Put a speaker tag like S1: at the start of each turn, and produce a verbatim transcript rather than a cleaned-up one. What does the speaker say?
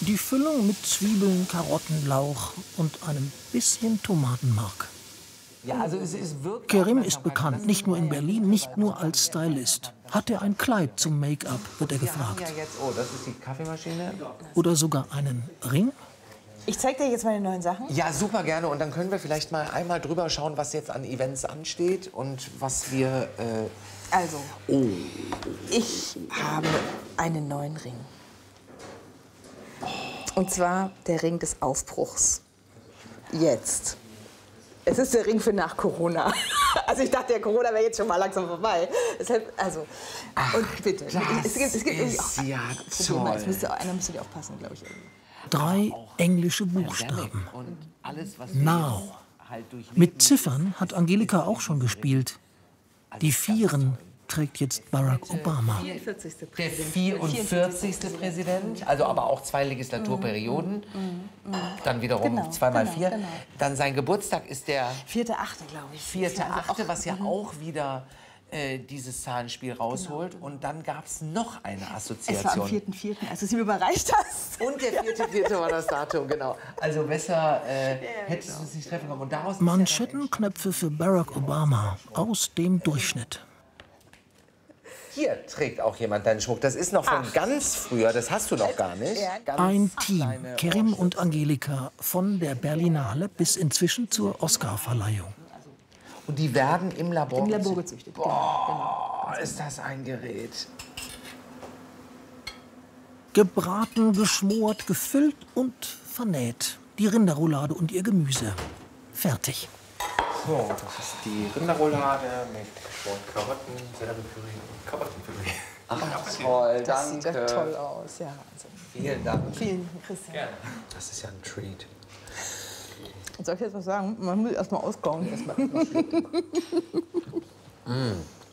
S1: Die Füllung mit Zwiebeln, Karotten, Lauch und einem bisschen Tomatenmark.
S2: Ja, also es ist wirklich
S1: Kerim ist bekannt, nicht nur in Berlin, nicht nur als Stylist. Hat er ein Kleid zum Make-up, wird er gefragt.
S2: Ja, jetzt, oh, das ist die Kaffeemaschine.
S1: Oder sogar einen Ring?
S3: Ich zeig dir jetzt meine neuen Sachen.
S2: Ja, super gerne. Und dann können wir vielleicht mal einmal drüber schauen, was jetzt an Events ansteht und was wir... Äh
S3: Also,
S2: oh.
S3: ich habe einen neuen Ring. Und zwar der Ring des Aufbruchs. Jetzt. Es ist der Ring für nach Corona. Also ich dachte, der Corona wäre jetzt schon mal langsam vorbei. Deshalb, also,
S2: Ach,
S3: und bitte.
S2: Das
S3: es gibt, es gibt
S2: ist
S3: auch,
S2: ja
S3: Probleme.
S2: toll.
S3: Es müsste, einer müsste dir aufpassen, glaube ich. Irgendwie.
S1: Drei englische Buchstaben.
S2: Und alles, was
S1: Now.
S2: halt durch
S1: Mit Ziffern hat Angelika auch schon gespielt. Die Vieren trägt jetzt Barack Obama.
S3: vierundvierzigste
S2: der vierundvierzigste Präsident, also aber auch zwei Legislaturperioden, dann wiederum
S3: Genau,
S2: zweimal
S3: genau,
S2: vier.
S3: genau.
S2: Dann sein Geburtstag ist der
S3: Vierte, achte, glaube ich.
S2: vierte,
S3: Also
S2: achte,
S3: auch-
S2: was ja auch wieder äh, dieses Zahlenspiel rausholt.
S3: Genau.
S2: Und dann gab es noch eine
S3: Es war am
S2: Assoziation.
S3: vierten vierten als du sie mir überreicht hast.
S2: Und der vierte, vierte war das Datum, genau. Also besser äh, hättest
S3: genau.
S2: du es nicht treffen können. Und daraus ist
S1: Manschettenknöpfe für Barack Obama aus dem Durchschnitt.
S2: Hier trägt auch jemand deinen Schmuck. Das ist noch von ganz früher, das hast du noch gar nicht. Ganz
S1: Ein Team,
S2: kleine
S1: Kerim und Angelika, von der Berlinale bis inzwischen zur Oscarverleihung.
S2: Und die werden im Labor,
S3: Im Labor gezüchtet. Genau, genau.
S2: Oh, ist das ein Gerät.
S1: Gebraten, geschmort, gefüllt und vernäht. Die Rinderroulade und ihr Gemüse. Fertig.
S2: So, das ist die Rinderroulade mit geschmorten Karotten, Selleriepüree und Karottenpüree. Ach, toll,
S3: Das sieht ja
S2: danke.
S3: toll aus. Ja, Wahnsinn.
S2: Vielen Dank.
S3: Vielen Dank, Christian.
S2: Das ist ja ein Treat.
S3: Soll ich jetzt was sagen? Man muss erst mal auskauen. Erst mal.